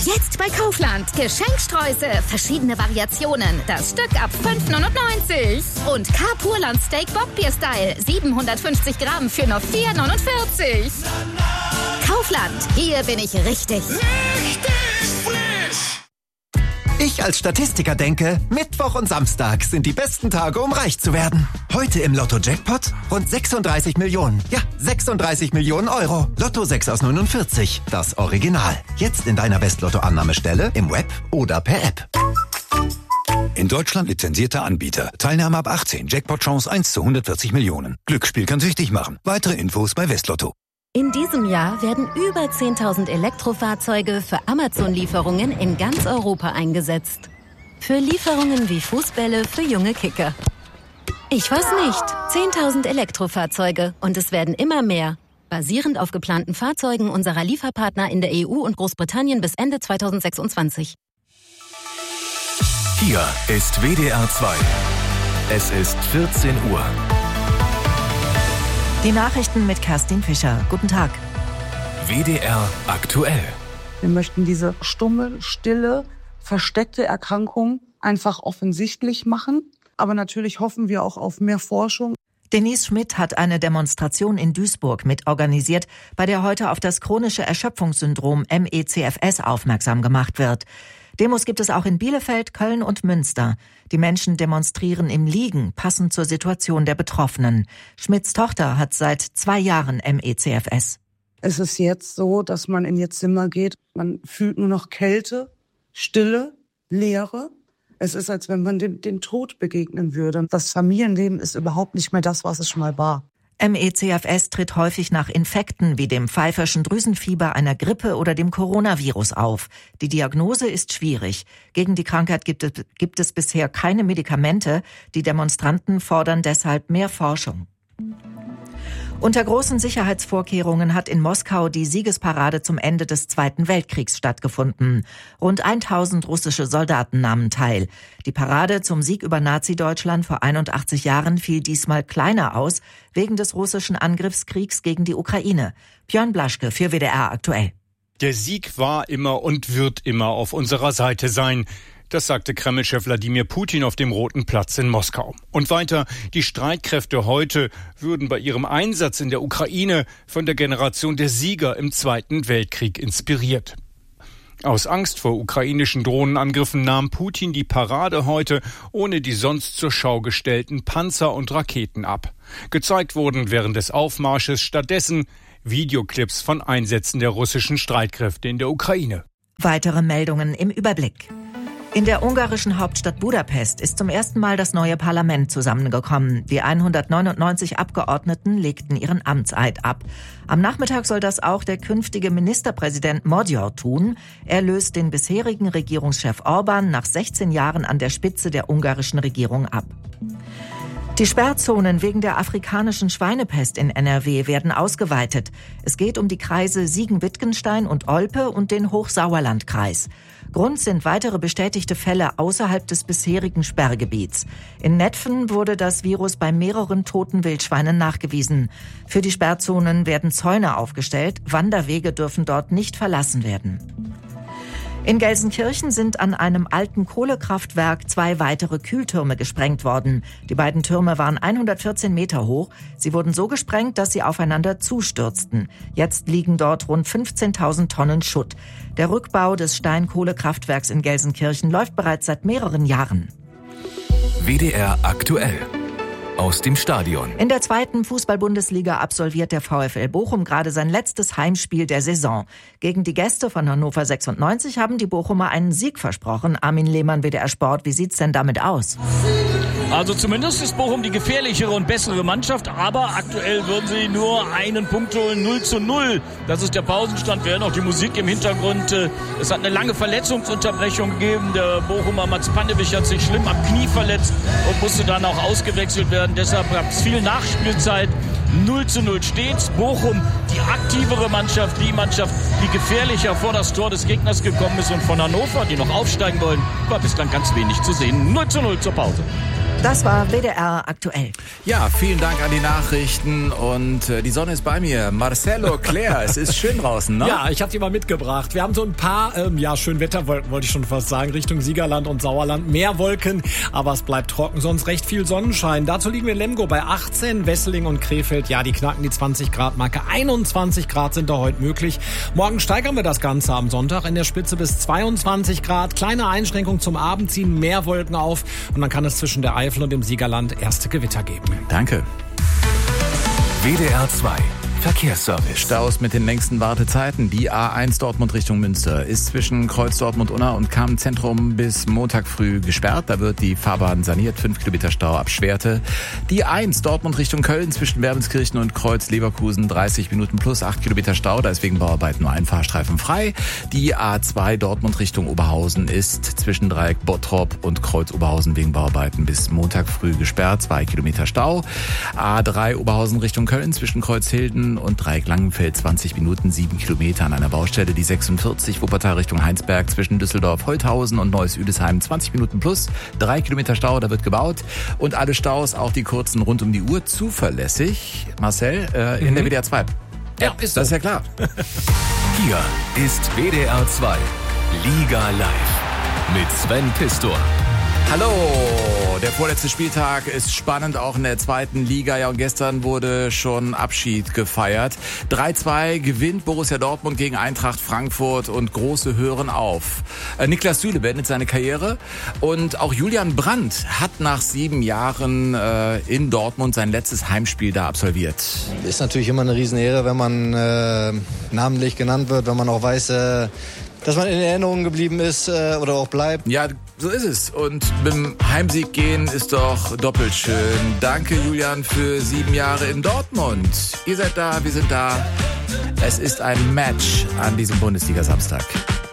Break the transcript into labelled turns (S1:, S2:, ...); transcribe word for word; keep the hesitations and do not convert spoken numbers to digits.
S1: Jetzt bei Kaufland. Geschenksträuße, verschiedene Variationen. Das Stück ab fünf neunundneunzig. Und K-Purland Steak Bockbier-Style. siebenhundertfünfzig Gramm für nur vier neunundvierzig. Kaufland, hier bin ich richtig.
S2: Richtig frisch!
S3: Ich als Statistiker denke, Mittwoch und Samstag sind die besten Tage, um reich zu werden. Heute im Lotto-Jackpot rund sechsunddreißig Millionen. Ja, sechsunddreißig Millionen Euro. Lotto sechs aus neunundvierzig. Das Original. Jetzt in deiner West-Lotto-Annahmestelle, im Web oder per App.
S4: In Deutschland lizenzierter Anbieter. Teilnahme ab achtzehn. Jackpot-Chance eins zu hundertvierzig Millionen. Glücksspiel kann süchtig machen. Weitere Infos bei Westlotto.
S5: In diesem Jahr werden über zehntausend Elektrofahrzeuge für Amazon-Lieferungen in ganz Europa eingesetzt. Für Lieferungen wie Fußbälle für junge Kicker. Ich weiß nicht. zehntausend Elektrofahrzeuge und es werden immer mehr. Basierend auf geplanten Fahrzeugen unserer Lieferpartner in der E U und Großbritannien bis Ende zweitausendsechsundzwanzig.
S6: Hier ist W D R zwei. Es ist vierzehn Uhr.
S7: Die Nachrichten mit Kerstin Fischer. Guten Tag.
S6: W D R aktuell.
S8: Wir möchten diese stumme, stille, versteckte Erkrankung einfach offensichtlich machen. Aber natürlich hoffen wir auch auf mehr Forschung.
S7: Denise Schmidt hat eine Demonstration in Duisburg mitorganisiert, bei der heute auf das chronische Erschöpfungssyndrom M E C F S aufmerksam gemacht wird. Demos gibt es auch in Bielefeld, Köln und Münster. Die Menschen demonstrieren im Liegen, passend zur Situation der Betroffenen. Schmidts Tochter hat seit zwei Jahren M E C F S.
S8: Es ist jetzt so, dass man in ihr Zimmer geht. Man fühlt nur noch Kälte, Stille, Leere. Es ist, als wenn man dem, den Tod begegnen würde. Das Familienleben ist überhaupt nicht mehr das, was es schon mal war.
S7: M E C F S tritt häufig nach Infekten wie dem pfeiferschen Drüsenfieber, einer Grippe oder dem Coronavirus auf. Die Diagnose ist schwierig. Gegen die Krankheit gibt es, gibt es bisher keine Medikamente. Die Demonstranten fordern deshalb mehr Forschung. Unter großen Sicherheitsvorkehrungen hat in Moskau die Siegesparade zum Ende des Zweiten Weltkriegs stattgefunden. Rund tausend russische Soldaten nahmen teil. Die Parade zum Sieg über Nazi-Deutschland vor einundachtzig Jahren fiel diesmal kleiner aus, wegen des russischen Angriffskriegs gegen die Ukraine. Björn Blaschke für W D R aktuell.
S9: Der Sieg war immer und wird immer auf unserer Seite sein. Das sagte Kreml-Chef Wladimir Putin auf dem Roten Platz in Moskau. Und weiter, die Streitkräfte heute würden bei ihrem Einsatz in der Ukraine von der Generation der Sieger im Zweiten Weltkrieg inspiriert. Aus Angst vor ukrainischen Drohnenangriffen nahm Putin die Parade heute ohne die sonst zur Schau gestellten Panzer und Raketen ab. Gezeigt wurden während des Aufmarsches stattdessen Videoclips von Einsätzen der russischen Streitkräfte in der Ukraine.
S7: Weitere Meldungen im Überblick. In der ungarischen Hauptstadt Budapest ist zum ersten Mal das neue Parlament zusammengekommen. Die hundertneunundneunzig Abgeordneten legten ihren Amtseid ab. Am Nachmittag soll das auch der künftige Ministerpräsident Magyar tun. Er löst den bisherigen Regierungschef Orban nach sechzehn Jahren an der Spitze der ungarischen Regierung ab. Die Sperrzonen wegen der afrikanischen Schweinepest in N R W werden ausgeweitet. Es geht um die Kreise Siegen-Wittgenstein und Olpe und den Hochsauerlandkreis. Grund sind weitere bestätigte Fälle außerhalb des bisherigen Sperrgebiets. In Netphen wurde das Virus bei mehreren toten Wildschweinen nachgewiesen. Für die Sperrzonen werden Zäune aufgestellt. Wanderwege dürfen dort nicht verlassen werden. In Gelsenkirchen sind an einem alten Kohlekraftwerk zwei weitere Kühltürme gesprengt worden. Die beiden Türme waren hundertvierzehn Meter hoch. Sie wurden so gesprengt, dass sie aufeinander zustürzten. Jetzt liegen dort rund fünfzehntausend Tonnen Schutt. Der Rückbau des Steinkohlekraftwerks in Gelsenkirchen läuft bereits seit mehreren Jahren.
S6: W D R aktuell. Aus dem Stadion.
S7: In der zweiten Fußball-Bundesliga absolviert der VfL Bochum gerade sein letztes Heimspiel der Saison. Gegen die Gäste von Hannover sechsundneunzig haben die Bochumer einen Sieg versprochen. Armin Lehmann, W D R Sport, wie sieht's denn damit aus?
S10: Also zumindest ist Bochum die gefährlichere und bessere Mannschaft, aber aktuell würden sie nur einen Punkt holen, null zu null. Das ist der Pausenstand, wir hören auch die Musik im Hintergrund. Es hat eine lange Verletzungsunterbrechung gegeben. Der Bochumer Mats Pannewich hat sich schlimm am Knie verletzt und musste dann auch ausgewechselt werden. Deshalb gab es viel Nachspielzeit. null zu null steht's. Bochum, die aktivere Mannschaft, die Mannschaft, die gefährlicher vor das Tor des Gegners gekommen ist. Und von Hannover, die noch aufsteigen wollen, war bislang ganz wenig zu sehen. null zu null zur Pause.
S7: Das war W D R aktuell.
S11: Ja, vielen Dank an die Nachrichten und äh, die Sonne ist bei mir. Marcelo, Claire, es ist schön draußen, ne?
S12: Ja, ich habe die mal mitgebracht. Wir haben so ein paar, ähm, ja, schön Wetterwolken, wollte ich schon fast sagen, Richtung Siegerland und Sauerland. Mehr Wolken, aber es bleibt trocken, sonst recht viel Sonnenschein. Dazu liegen wir in Lemgo bei achtzehn, Wesseling und Krefeld, ja, die knacken die zwanzig Grad Marke. einundzwanzig Grad sind da heute möglich. Morgen steigern wir das Ganze am Sonntag in der Spitze bis zweiundzwanzig Grad. Kleine Einschränkung zum Abend, ziehen mehr Wolken auf und dann kann es zwischen der Eifel und dem Siegerland erste Gewitter geben.
S11: Danke.
S6: W D R zwei Verkehrsservice.
S11: Staus mit den längsten Wartezeiten. Die A eins Dortmund Richtung Münster ist zwischen Kreuz Dortmund-Unna und Kamen-Zentrum bis Montag früh gesperrt. Da wird die Fahrbahn saniert. fünf Kilometer Stau ab Schwerte. Die A eins Dortmund Richtung Köln zwischen Werbenskirchen und Kreuz Leverkusen dreißig Minuten plus acht Kilometer Stau. Da ist wegen Bauarbeiten nur ein Fahrstreifen frei. Die A zwei Dortmund Richtung Oberhausen ist zwischen Dreieck Bottrop und Kreuz Oberhausen wegen Bauarbeiten bis Montag früh gesperrt. zwei Kilometer Stau. A drei Oberhausen Richtung Köln zwischen Kreuz Hilden und Dreieck Langenfeld zwanzig Minuten, sieben Kilometer an einer Baustelle. Die sechsundvierzig Wuppertal Richtung Heinsberg zwischen Düsseldorf, Holthausen und Neuss-Üdesheim zwanzig Minuten plus, drei Kilometer Stau, da wird gebaut. Und alle Staus, auch die kurzen rund um die Uhr, zuverlässig. Marcel, äh, in mhm. der W D R zwei.
S12: Ja, ist so.
S11: Das ist ja klar.
S6: Hier ist W D R zwei Liga Live mit Sven Pistor.
S11: Hallo, der vorletzte Spieltag ist spannend, auch in der zweiten Liga. Ja, und gestern wurde schon Abschied gefeiert. drei zwei gewinnt Borussia Dortmund gegen Eintracht Frankfurt und Große hören auf. Äh, Niklas Süle beendet seine Karriere und auch Julian Brandt hat nach sieben Jahren äh, in Dortmund sein letztes Heimspiel da absolviert.
S13: Ist natürlich immer eine Riesenehre, wenn man äh, namentlich genannt wird, wenn man auch weiß, äh, dass man in Erinnerung geblieben ist äh, oder auch bleibt.
S11: Ja, so ist es. Und mit dem Heimsieg gehen ist doch doppelt schön. Danke, Julian, für sieben Jahre in Dortmund. Ihr seid da, wir sind da. Es ist ein Match an diesem Bundesliga-Samstag.